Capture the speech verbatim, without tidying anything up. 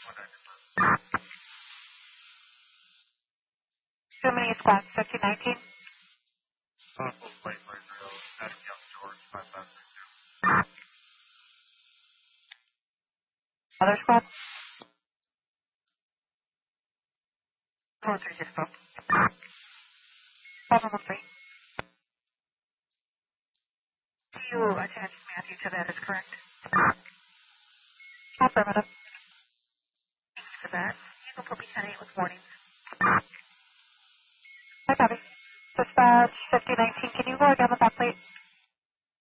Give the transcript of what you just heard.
Too many squats, fifteen nineteen. Other squad? four three just spoke. seven one three. You attached Matthew to that is correct. Affirmative. Thanks for that. You can put me ten eight with warning.